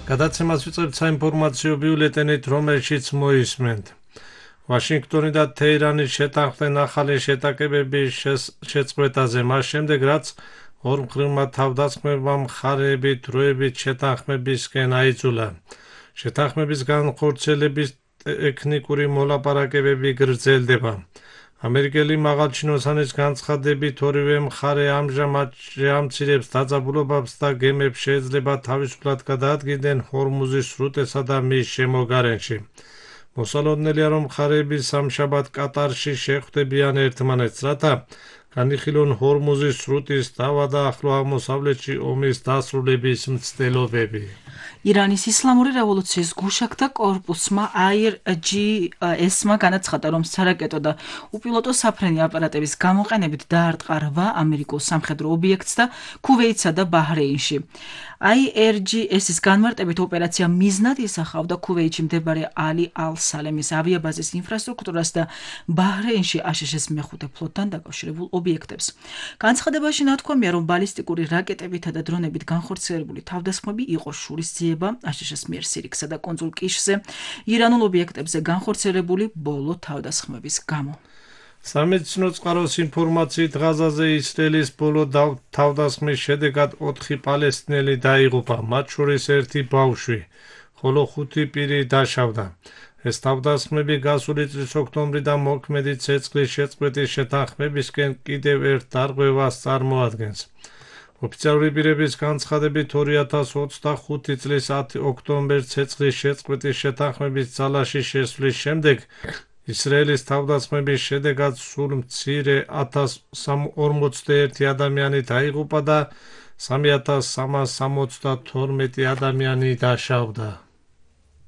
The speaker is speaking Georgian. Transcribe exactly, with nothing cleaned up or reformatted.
გადაცემას ვიწყებთ საინფორმაციო ბიულეტენით, რომელშიც მოისმენთ. ვაშინგტონი და თეირანი შეთანხმდნენ ახალი შეტაკებების შეწყვეტაზე, მას შემდეგ რაც ორმხრივმა თავდასხმებამ მხარეები დროებით შეთანხმებისკენ აიძულა. შეთანხმების განხორციელების ტექნიკური მოლაპარაკებები გრძელდება. ამერიკელი მაღალჩინოსანის განცხადებით ორივე მხარე ამჟამად შეამცირებს დაძაბულობებს და გემებს შეიძლება თავისუფლად გადაადგიდნენ ჰორმუზის სრუტესა და მის შემოგარენში. მოსალოდნელია, რომ მხარეები სამშაბათ კატარში შეხვდებიან ერთმანეთს, რათა განიხილონ ჰორმუზის სრუტის დავა და ახლო აღმოსავლეთში ომის დასრულების მცდელობები. ირანის ისლამური რევოლუციის გუშაქთა კორპუსმა აირ ჯი ეს-მა განაცხადა, რომ სარაკეტო და უპილოტო საფრენი აპარატების გამოყენებით დაარტყა რვა ამერიკულ სამხედრო ობიექტს და ქუვეითსა და ბაჰრეინში. აირ ჯი ეს-ის განმარტებით ოპერაცია მიზნად ისახავდა ქუვეითში მდებარე ალი ალ-სალემის ავიაბაზის ინფრასტრუქტურას და ბაჰრეინში აშშ-ის მეხუთე ფლოტთან დაკავშირებულ ობიექტებს. განცხადებაში ნათქვამია, რომ ბალისტიკური რაკეტებითა და დრონებით განხორციელებული თავდასხმები იყო შურისძიება აშშ-ის მიერ სირიქსა და კუნძულ კიშზე ირანულ ობიექტებზე განხორციელებული ბოლო თავდასხმების გამო. სამედიცინო წყაროს ინფორმაციით, ღაზაზე ისრაელის ბოლო თავდასხმის შედეგად ოთხი პალესტინელი დაიღუპა, მათ შორის ერთი ბავშვი, ხოლო ხუთი პირი დაშავდა. ეს თავდასხმები გასული წლის ოქტომბრიდან მოქმედი ცეცხლის შეწყვეტის შეთანხმებისკენ კიდევ ერთ დარღვევას წარმოადგენს. ოფიციალური პირების განცხადებით ორი ათას ოცდახუთი წლის ათი ოქტომბერს ცეცხლის შეწყვეტის შეთანხმების ძალაში შესვლის შემდეგ ისრაელის თავდასხმების შედეგად სულ მცირე ათას ორმოცდაერთი ადამიანი დაიღუპა და სამი ათას სამას სამოცდათორმეტი ადამიანი დაშავდა.